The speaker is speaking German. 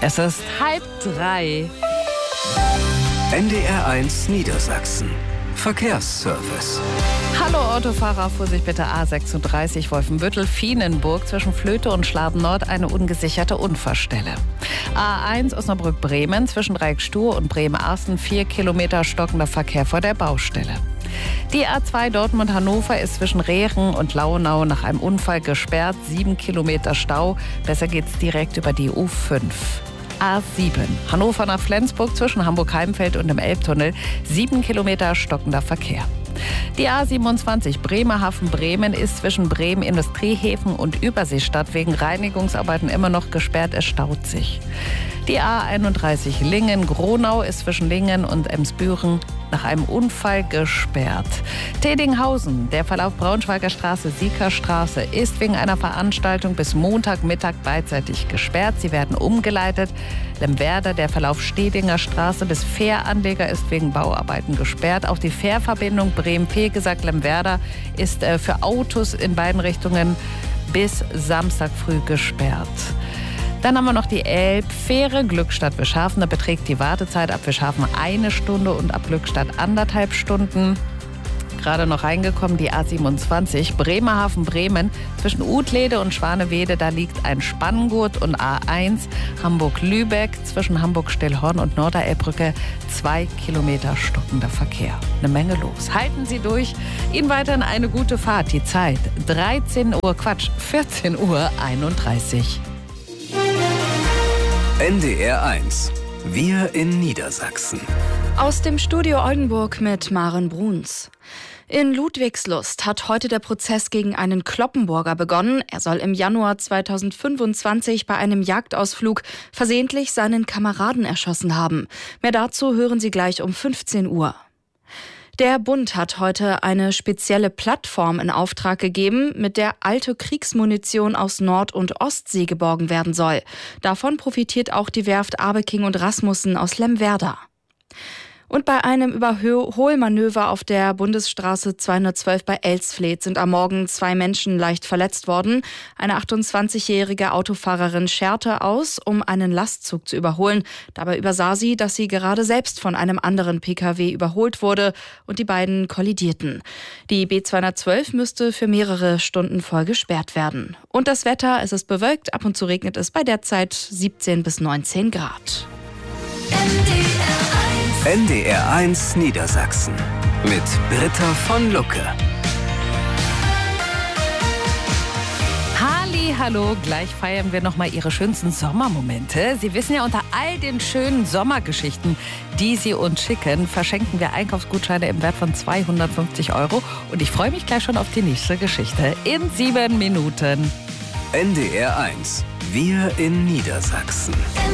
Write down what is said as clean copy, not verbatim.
Es ist 2:30. NDR1 Niedersachsen. Verkehrsservice. Hallo Autofahrer, Vorsicht bitte A36 Wolfenbüttel-Fienenburg zwischen Flöte und Schladen Nord eine ungesicherte Unfallstelle. A1 Osnabrück-Bremen zwischen Dreieckstuhr und Bremen-Arsten 4 Kilometer stockender Verkehr vor der Baustelle. Die A2 Dortmund-Hannover ist zwischen Rehren und Launau nach einem Unfall gesperrt, 7 Kilometer Stau. Besser geht's direkt über die U5. A7 Hannover nach Flensburg zwischen Hamburg-Heimfeld und dem Elbtunnel 7 Kilometer stockender Verkehr. Die A27 Bremerhaven-Bremen ist zwischen Bremen Industriehäfen und Überseestadt wegen Reinigungsarbeiten immer noch gesperrt. Es staut sich. Die A31 Lingen-Gronau ist zwischen Lingen und Emsbüren nach einem Unfall gesperrt. Tedinghausen, der Verlauf Braunschweiger Straße-Siekerstraße, ist wegen einer Veranstaltung bis Montagmittag beidseitig gesperrt. Sie werden umgeleitet. Lemwerder, der Verlauf Stedinger Straße bis Fähranleger ist wegen Bauarbeiten gesperrt. Auch die Fährverbindung Bremen-Pegesack-Lemwerder ist für Autos in beiden Richtungen bis Samstag früh gesperrt. Dann haben wir noch die Elbfähre Glückstadt-Wischhafen. Da beträgt die Wartezeit ab Wischhafen 1 Stunde und ab Glückstadt 1,5 Stunden. Gerade noch reingekommen die A27 Bremerhaven-Bremen zwischen Utlede und Schwanewede. Da liegt ein Spanngurt. Und A1 Hamburg-Lübeck zwischen Hamburg-Stillhorn und Norderelbbrücke 2 Kilometer stockender Verkehr. Eine Menge los. Halten Sie durch. Ihnen weiterhin eine gute Fahrt. Die Zeit 14:31 Uhr. NDR1. Wir in Niedersachsen. Aus dem Studio Oldenburg mit Maren Bruns. In Ludwigslust hat heute der Prozess gegen einen Cloppenburger begonnen. Er soll im Januar 2025 bei einem Jagdausflug versehentlich seinen Kameraden erschossen haben. Mehr dazu hören Sie gleich um 15 Uhr. Der Bund hat heute eine spezielle Plattform in Auftrag gegeben, mit der alte Kriegsmunition aus Nord- und Ostsee geborgen werden soll. Davon profitiert auch die Werft Abeking und Rasmussen aus Lemwerder. Und bei einem Überholmanöver auf der Bundesstraße 212 bei Elsfleth sind am Morgen 2 Menschen leicht verletzt worden. Eine 28-jährige Autofahrerin scherte aus, um einen Lastzug zu überholen. Dabei übersah sie, dass sie gerade selbst von einem anderen Pkw überholt wurde und die beiden kollidierten. Die B212 müsste für mehrere Stunden voll gesperrt werden. Und das Wetter, es ist bewölkt, ab und zu regnet es bei derzeit 17 bis 19 Grad. NDR1 Niedersachsen mit Britta von Lucke. Hallo, gleich feiern wir nochmal Ihre schönsten Sommermomente. Sie wissen ja, unter all den schönen Sommergeschichten, die Sie uns schicken, verschenken wir Einkaufsgutscheine im Wert von 250 €. Und ich freue mich gleich schon auf die nächste Geschichte in 7 Minuten. NDR1. Wir in Niedersachsen.